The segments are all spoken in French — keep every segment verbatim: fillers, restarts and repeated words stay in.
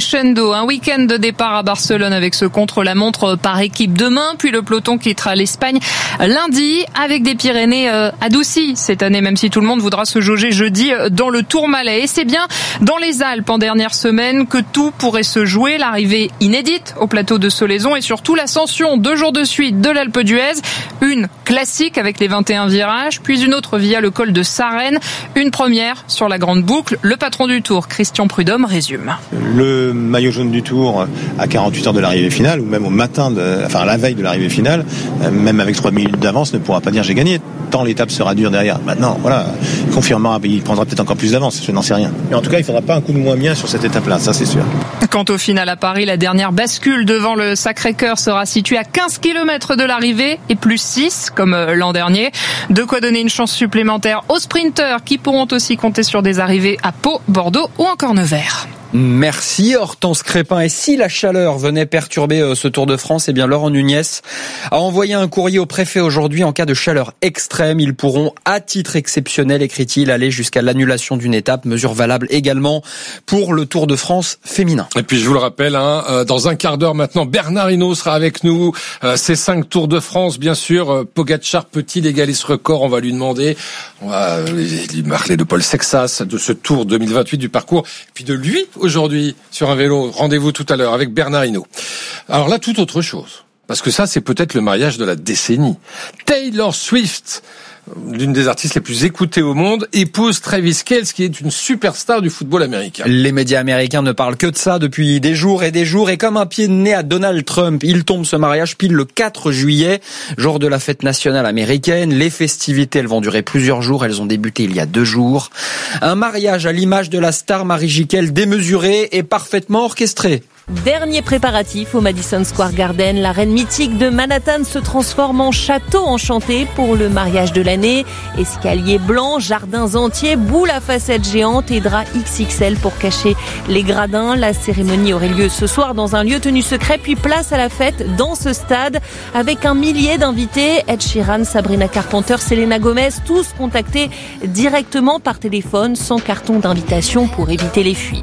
crescendo. Un week-end de départ à Barcelone avec ce contre-la-montre par équipe demain, puis le peloton quittera l'Espagne lundi avec des Pyrénées adoucies cette année, même si tout le monde voudra se jauger jeudi dans le Tourmalet. Et c'est bien dans les Alpes en dernière semaine que tout pourrait se jouer. L'arrivée inédite au plateau de Solaison et surtout l'ascension deux jours de suite de l'Alpe d'Huez. Une classique avec les vingt et un virages, puis une autre via le col de Sarenne. Une première sur la grande boucle. Le patron du Tour, Christian Prudhomme, résume. Le maillot jaune du Tour à quarante-huit heures de l'arrivée finale, ou même au matin, de, enfin à la veille de l'arrivée finale, même avec trois minutes d'avance, ne pourra pas dire j'ai gagné, tant l'étape sera dure derrière. Maintenant, voilà, il confirmera, il prendra peut-être encore plus d'avance, je n'en sais rien. Mais en tout cas, il ne faudra pas un coup de moins bien sur cette étape-là, ça c'est sûr. Quant au final à Paris, la dernière bascule devant le Sacré-Cœur sera située à quinze kilomètres de l'arrivée et plus six comme l'an dernier. De quoi donner une chance supplémentaire aux sprinteurs qui pourront aussi compter sur des arrivées à Pau, Bordeaux ou encore Nevers. Merci Hortense Crépin. Et si la chaleur venait perturber ce Tour de France, eh bien Laurent Nunez a envoyé un courrier au préfet aujourd'hui en cas de chaleur extrême. Ils pourront, à titre exceptionnel, écrit-il, aller jusqu'à l'annulation d'une étape, mesure valable également pour le Tour de France féminin. Et puis je vous le rappelle, hein, dans un quart d'heure maintenant, Bernard Hinault sera avec nous. Ces cinq Tours de France, bien sûr. Pogacar peut-il égaler ce record? On va lui demander. On va lui parler de Paul Sexas, de ce Tour deux mille vingt-huit, du parcours, et puis de lui aujourd'hui sur un vélo. Rendez-vous tout à l'heure avec Bernard Hinault. Alors là, tout autre chose. Parce que ça, c'est peut-être le mariage de la décennie. Taylor Swift, l'une des artistes les plus écoutées au monde, épouse Travis Kelce, qui est une superstar du football américain. Les médias américains ne parlent que de ça depuis des jours et des jours. Et comme un pied de nez à Donald Trump, il tombe ce mariage pile le quatre juillet, jour de la fête nationale américaine. Les festivités, elles vont durer plusieurs jours. Elles ont débuté il y a deux jours. Un mariage à l'image de la star Mary Jiquel, démesuré et parfaitement orchestré. Dernier préparatif au Madison Square Garden, la reine mythique de Manhattan se transforme en château enchanté pour le mariage de l'année. Escalier blanc, jardins entiers, boules à facettes géantes et draps X X L pour cacher les gradins. La cérémonie aurait lieu ce soir dans un lieu tenu secret, puis place à la fête dans ce stade avec un millier d'invités. Ed Sheeran, Sabrina Carpenter, Selena Gomez, tous contactés directement par téléphone sans carton d'invitation pour éviter les fuites.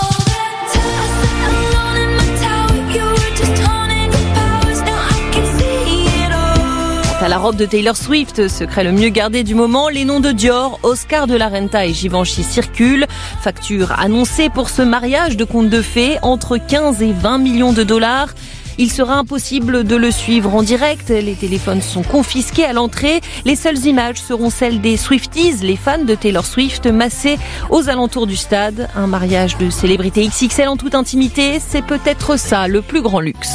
À la robe de Taylor Swift, secret le mieux gardé du moment, les noms de Dior, Oscar de la Renta et Givenchy circulent. Facture annoncée pour ce mariage de contes de fées, entre quinze et vingt millions de dollars. Il sera impossible de le suivre en direct. Les téléphones sont confisqués à l'entrée. Les seules images seront celles des Swifties, les fans de Taylor Swift, massés aux alentours du stade. Un mariage de célébrités X X L en toute intimité, c'est peut-être ça, le plus grand luxe.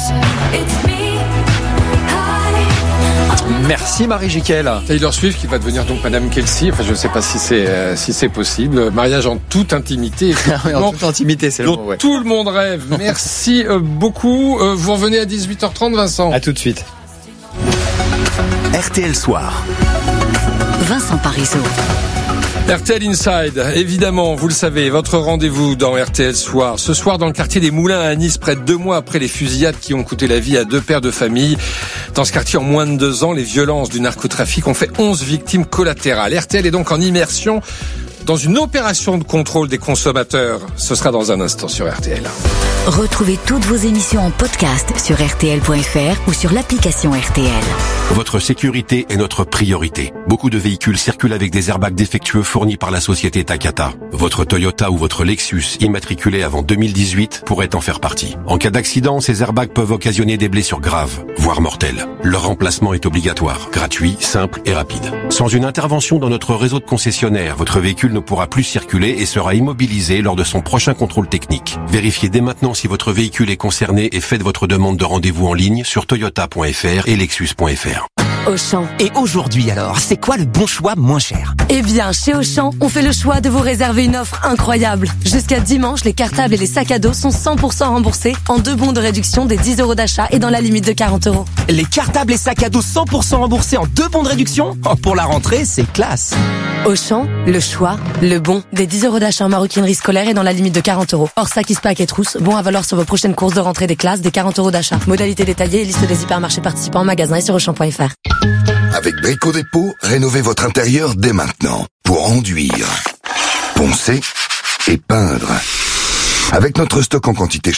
Merci Marie Jiquel. Taylor Swift qui va devenir donc Madame Kelce. Enfin, je ne sais pas si c'est euh, si c'est possible. Mariage en toute intimité. oui, en toute intimité, c'est le mot. Ouais. Tout le monde rêve. Merci euh, beaucoup. Euh, vous revenez à dix-huit heures trente, Vincent. À tout de suite. R T L Soir. Vincent Parisot. R T L Inside, évidemment, vous le savez, votre rendez-vous dans R T L Soir. Ce soir, dans le quartier des Moulins à Nice, près de deux mois après les fusillades qui ont coûté la vie à deux pères de famille. Dans ce quartier, en moins de deux ans, les violences du narcotrafic ont fait onze victimes collatérales. R T L est donc en immersion dans une opération de contrôle des consommateurs. Ce sera dans un instant sur R T L. Retrouvez toutes vos émissions en podcast sur R T L point F R ou sur l'application R T L. Votre sécurité est notre priorité. Beaucoup de véhicules circulent avec des airbags défectueux fournis par la société Takata. Votre Toyota ou votre Lexus immatriculé avant deux mille dix-huit pourrait en faire partie. En cas d'accident, ces airbags peuvent occasionner des blessures graves, voire mortelles. Leur remplacement est obligatoire, gratuit, simple et rapide. Sans une intervention dans notre réseau de concessionnaires, votre véhicule ne pourra plus circuler et sera immobilisé lors de son prochain contrôle technique. Vérifiez dès maintenant si votre véhicule est concerné et faites votre demande de rendez-vous en ligne sur toyota point F R et lexus point F R. Auchan. Et aujourd'hui alors, c'est quoi le bon choix moins cher? Eh bien, chez Auchan, on fait le choix de vous réserver une offre incroyable. Jusqu'à dimanche, les cartables et les sacs à dos sont cent pour cent remboursés en deux bons de réduction des dix euros d'achat et dans la limite de quarante euros. Les cartables et sacs à dos cent pour cent remboursés en deux bons de réduction? Oh, pour la rentrée, c'est classe. Auchan, le choix, le bon, des dix euros d'achat en maroquinerie scolaire et dans la limite de quarante euros. Hors sac, pack et trousse, bon à valoir sur vos prochaines courses de rentrée des classes, des quarante euros d'achat. Modalité détaillée et liste des hypermarchés participants en magasin et sur auchan point F R. Avec Brico Dépôt, rénovez votre intérieur dès maintenant pour enduire, poncer et peindre. Avec notre stock en quantité